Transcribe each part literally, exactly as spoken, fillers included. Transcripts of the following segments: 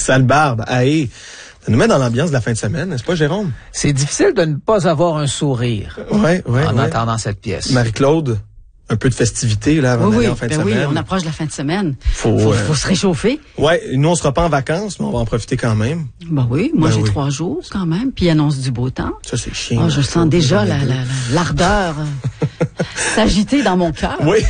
Sale barbe, aïe. Ça nous met dans l'ambiance de la fin de semaine, n'est-ce pas, Jérôme? C'est difficile de ne pas avoir un sourire ouais, ouais, en ouais. entendant cette pièce. Marie-Claude, un peu de festivité là avant oui, d'aller oui, en fin ben de oui, semaine. on approche de la fin de semaine. Faut, faut, euh... faut se réchauffer. Ouais, nous on sera pas en vacances, mais on va en profiter quand même. Ben oui, moi ben j'ai oui. trois jours quand même, puis annonce du beau temps. Ça c'est chiant. Oh, je sens déjà la, la, la, l'ardeur s'agiter dans mon cœur. Oui.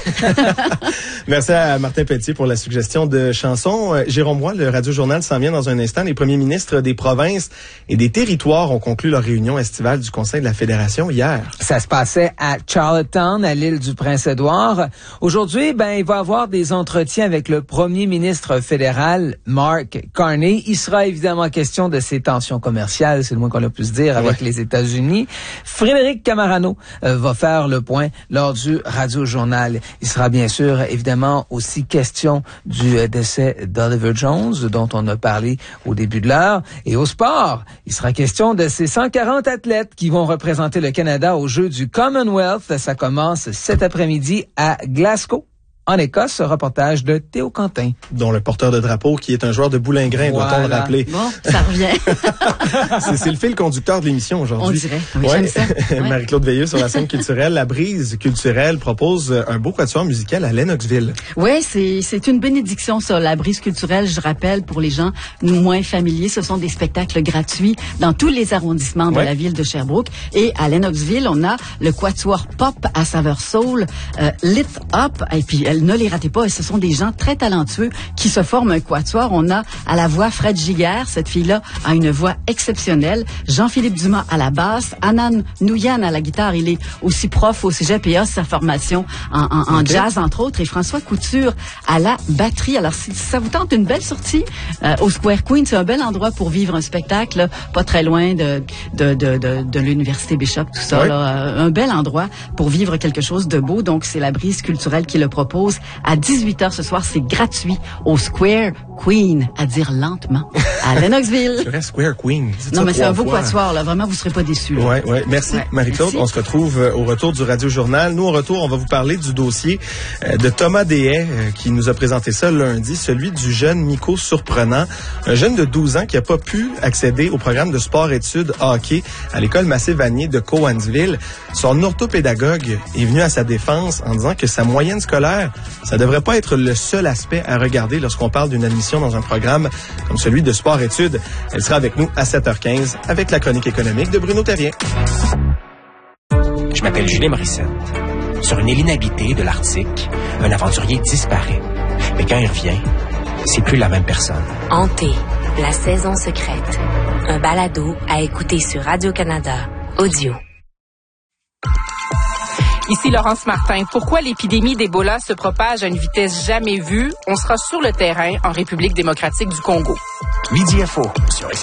Merci à Martin Pelletier pour la suggestion de chanson. Euh, Jérôme Roy, le Radio Journal s'en vient dans un instant. Les premiers ministres des provinces et des territoires ont conclu leur réunion estivale du Conseil de la Fédération hier. Ça se passait à Charlottetown, à l'île du Prince-Édouard. Aujourd'hui, ben, il va y avoir des entretiens avec le premier ministre fédéral, Mark Carney. Il sera évidemment question de ces tensions commerciales, c'est le moins qu'on a pu se dire, avec ouais. les États-Unis. Frédéric Camarano euh, va faire le point lors du Radio Journal. Il sera bien sûr, évidemment, aussi question du euh, décès d'Oliver Jones, dont on a parlé au début de l'heure. Et au sport, il sera question de ces cent quarante athlètes qui vont représenter le Canada aux Jeux du Commonwealth. Ça commence cet après-midi à Glasgow, en Écosse. Ce reportage de Théo Quentin. Dont le porteur de drapeau, qui est un joueur de boulingrin, voilà. Doit-on le rappeler. Bon, ça revient. c'est, c'est le fil conducteur de l'émission aujourd'hui. On dirait. Oui, ouais. j'aime ça. Ouais. Marie-Claude Veilleux sur la scène culturelle. La Brise culturelle propose un beau quatuor musical à Lennoxville. Oui, c'est, c'est une bénédiction, ça. La Brise culturelle, je rappelle, pour les gens moins familiers, ce sont des spectacles gratuits dans tous les arrondissements de ouais. la ville de Sherbrooke. Et à Lennoxville, on a le quatuor pop à saveur soul, euh, Lit Up, et puis ne les ratez pas, et ce sont des gens très talentueux qui se forment un quatuor. On a à la voix Fred Giguère, cette fille-là a une voix exceptionnelle. Jean-Philippe Dumas à la basse, Anan Nouyan à la guitare, il est aussi prof au cégep et a sa formation en, en, en okay. jazz, entre autres, et François Couture à la batterie. Alors, si ça vous tente une belle sortie euh, au Square Queen, c'est un bel endroit pour vivre un spectacle, là, pas très loin de, de, de, de, de l'Université Bishop, tout ça. Oui. Là, euh, un bel endroit pour vivre quelque chose de beau. Donc, c'est la Brise culturelle qui le propose. À dix-huit heures ce soir, c'est gratuit au Square Queen, à dire lentement, à Lennoxville. C'est vrai, Square Queen. Non, mais c'est un beau quatuor, là. Vraiment, vous serez pas déçus. Oui, oui. Merci, ouais, Marie-Claude. Merci. On se retrouve euh, au retour du Radio Journal. Nous, au retour, on va vous parler du dossier euh, de Thomas Deshaies, euh, qui nous a présenté ça lundi, celui du jeune Miko Surprenant, un jeune de douze ans qui n'a pas pu accéder au programme de sport-études hockey à l'école Massé Vanier de Cowansville. Son orthopédagogue est venu à sa défense en disant que sa moyenne scolaire, ça devrait pas être le seul aspect à regarder lorsqu'on parle d'une admission dans un programme comme celui de sport-études. Elle sera avec nous à sept heures quinze avec la chronique économique de Bruno Terrien. Je m'appelle Julien Morissette. Sur une île inhabitée de l'Arctique, un aventurier disparaît. Mais quand il revient, c'est plus la même personne. Hanté, la saison secrète. Un balado à écouter sur Radio-Canada Audio. Ici Laurence Martin. Pourquoi l'épidémie d'Ebola se propage à une vitesse jamais vue? On sera sur le terrain en République démocratique du Congo. Midi Info sur